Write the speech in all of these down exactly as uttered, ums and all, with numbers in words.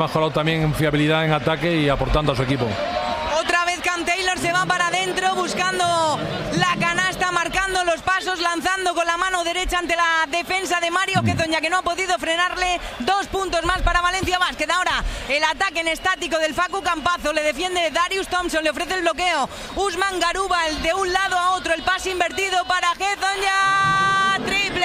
mejorado también en fiabilidad en ataque y aportando a su equipo. Otra vez Cam Taylor se va para adentro buscando la canasta, marcando los pasos, lanzando con la mano derecha ante la defensa de Mario Quezón, ya que no ha podido frenarle. Dos puntos más para Valencia Basket. Ahora el ataque en estático del Facu Campazzo, le defiende Darius Thompson, le ofrece el bloqueo Usman Garuba, de un lado a otro, el pase invertido para Quezón, ya triple,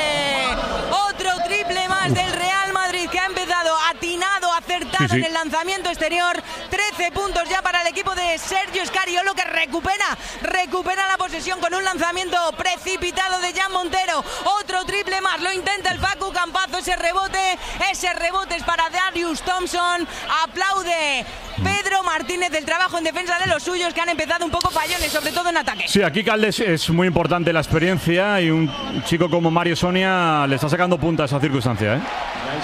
otro triple más del Real Madrid, que ha empezado atinado, acertado sí, sí. en el lanzamiento exterior. Trece puntos ya para el equipo de Sergio Scariolo, que recupera recupera la posesión con un lanzamiento precipitado de Jan Montero. Otro triple más, lo intenta el Facu Campazzo, ese rebote ese rebote es para Darius Thompson. Aplaude Pedro Martínez del trabajo en defensa de los suyos, que han empezado un poco fallones, sobre todo en ataque. Sí, aquí Caldes es muy importante la experiencia, y un chico como Mario Sonia le está sacando punta a esa circunstancia, ¿eh?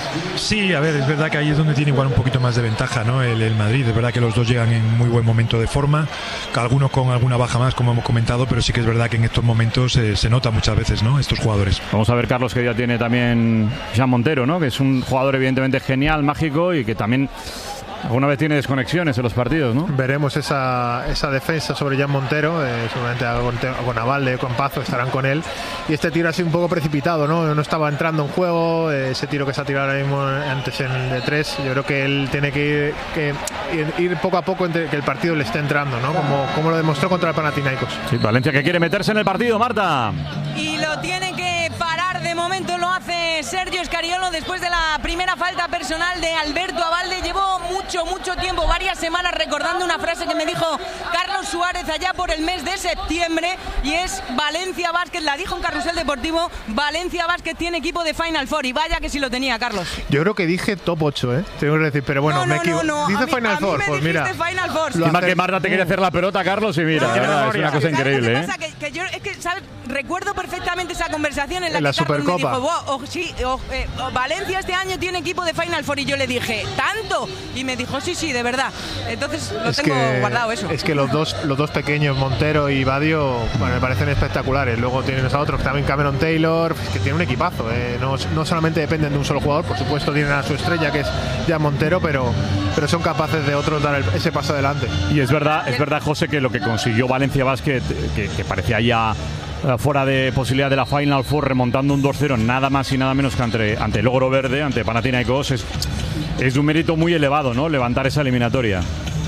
Sí, a ver, es verdad que ahí es donde tiene igual un poquito más de ventaja, ¿no? El, el Madrid, es verdad que los dos llegan en muy buen momento de forma, algunos con alguna baja más, como hemos comentado, pero sí que es verdad que en estos momentos eh, se nota muchas veces, ¿no? Estos jugadores. Vamos a ver, Carlos, que ya tiene también Jan Montero, ¿no? Que es un jugador evidentemente genial, mágico, y que también alguna vez tiene desconexiones en los partidos, ¿no? Veremos esa, esa defensa sobre Jan Montero, eh, seguramente con, con Avalde, con Pazo estarán con él, y este tiro ha sido un poco precipitado, ¿no? No estaba entrando en juego, eh, ese tiro que se ha tirado ahora mismo antes en de tres, yo creo que él tiene que ir, que ir, ir poco a poco entre que el partido le esté entrando, ¿no? Como, como lo demostró contra el Panathinaikos. Sí, Valencia que quiere meterse en el partido, Marta. Y lo tiene que parar, de momento lo hace Sergio Scariolo después de la primera falta personal de Alberto Avalde. Llevó mucho, mucho tiempo, varias semanas, recordando una frase que me dijo Carlos Suárez allá por el mes de septiembre, y es: Valencia Basket, la dijo en Carrusel Deportivo, Valencia Basket tiene equipo de Final Four, y vaya que sí lo tenía, Carlos. Yo creo que dije top ocho, ¿eh? Tengo que decir, pero bueno, no, no, me equivoco. No, no. Dice mí, Final Four, pues mira. Final Four. Encima que Marta te quiere hacer la pelota, Carlos, y mira, no, no, no, es una cosa increíble, ¿eh? Pasa? Que, que yo, es que, ¿sabes? Recuerdo perfectamente esa conversación en la, en la que Carlos me Supercopa. dijo, wow, oh, sí, oh, eh, oh, Valencia este año tiene equipo de Final Four, y yo le dije, ¿tanto? Y me dijo, sí, sí, de verdad. Entonces lo es tengo que, guardado eso. Es que los dos, los dos pequeños, Montero y Badio, bueno, me parecen espectaculares. Luego tienes a otros, también Cameron Taylor, que tiene un equipazo, ¿eh? no, no solamente dependen de un solo jugador, por supuesto tienen a su estrella, que es Jan Montero, pero, pero son capaces de otros dar el, ese paso adelante. Y es verdad, es verdad, José, que lo que consiguió Valencia Basket, que, que parecía ya fuera de posibilidad de la Final Four, remontando un dos cero, nada más y nada menos que ante, ante el Ogro Verde, ante Panathinaikos, es, es de un mérito muy elevado, ¿no? Levantar esa eliminatoria.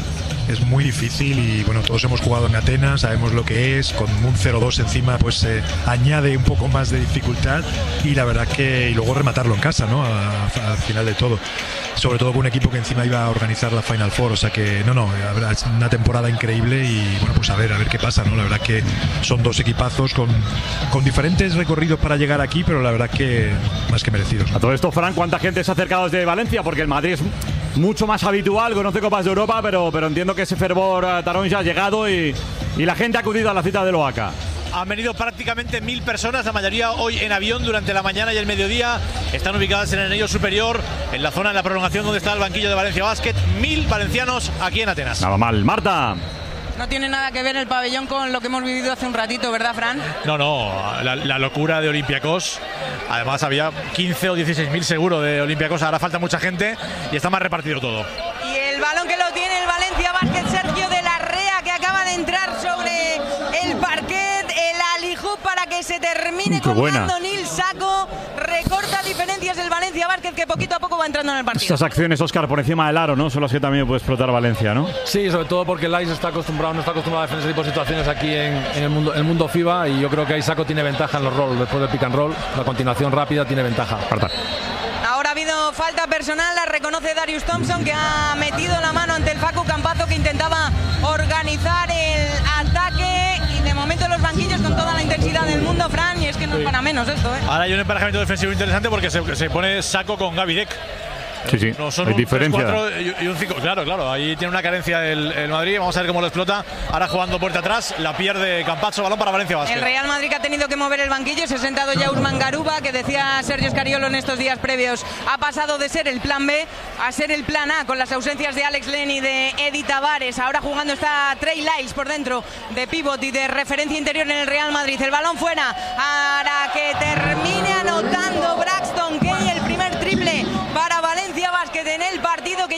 Es muy difícil, y bueno, todos hemos jugado en Atenas, sabemos lo que es, con un cero dos encima pues eh, añade un poco más de dificultad, y la verdad que y luego rematarlo en casa, ¿no? Al final de todo, sobre todo con un equipo que encima iba a organizar la Final Four, o sea que no, no, es una temporada increíble, y bueno, pues a ver, a ver qué pasa, ¿no? La verdad que son dos equipazos con, con diferentes recorridos para llegar aquí, pero la verdad que más que merecidos. A todo esto, Fran, ¿cuánta gente se ha acercado desde Valencia? Porque el Madrid es mucho más habitual, conoce Copas de Europa, pero, pero entiendo que ese fervor uh, Tarón ya ha llegado, y, y la gente ha acudido a la cita de Oaxaca. Han venido prácticamente mil personas, la mayoría hoy en avión durante la mañana y el mediodía. Están ubicadas en el anillo superior, en la zona de la prolongación donde está el banquillo de Valencia Basket. Mil valencianos aquí en Atenas. Nada mal. Marta. No tiene nada que ver el pabellón con lo que hemos vivido hace un ratito, ¿verdad, Fran? No, no, la, la locura de Olympiacos. Además había quince o dieciséis mil seguro de Olympiacos, ahora falta mucha gente y está más repartido todo. Y el balón que lo tiene el Valencia Basket, Sergio de la Rea, que acaba de entrar sobre el parquet, el alijú para que se termine colgando Nil Saco. Recorta diferencias el Valencia Basket, que poquito a poco va entrando en el partido. Estas acciones, Óscar, por encima del aro, ¿no? Son las que también puede explotar Valencia, ¿no? Sí, sobre todo porque el Ice está acostumbrado, no está acostumbrado a defender ese tipo de situaciones aquí en, en el mundo el mundo FIBA, y yo creo que ahí Saco tiene ventaja en los rolls. Después del pick and roll, la continuación rápida tiene ventaja. Marta. Ahora ha habido falta personal, la reconoce Darius Thompson, que ha metido la mano ante el Facu Campazzo, que intentaba organizar el ataque, y de momento los banquillos con toda la intensidad del mundo, Fran, y es que no es para menos esto, ¿eh? Ahora hay un emparejamiento defensivo interesante porque se, se pone Saco con Gavidec. Sí, sí, no son hay un diferencia. tres cuatro y un cinco. Claro, claro, ahí tiene una carencia el, el Madrid. Vamos a ver cómo lo explota. Ahora jugando puerta atrás, la pierde Campazzo, balón para Valencia Basket. El Real Madrid, que ha tenido que mover el banquillo, se ha sentado ya Usman Garuba, que decía Sergio Scariolo en estos días previos, ha pasado de ser el plan B a ser el plan A, con las ausencias de Alex Len y de Eddie Tavares. Ahora jugando está Trey Lyles por dentro, de pivot y de referencia interior en el Real Madrid. El balón fuera para que termine anotando